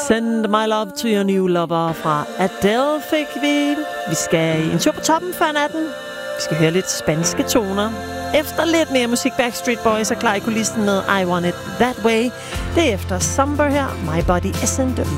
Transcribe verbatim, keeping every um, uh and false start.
Send my love to your new lover fra Adele fik vi. Vi skal en tur på toppen før natten. Vi skal høre lidt spanske toner. Efter lidt mere musik, Backstreet Boys er klar i kulissen med I Want It That Way. Det er efter Somber her. My Body Isn't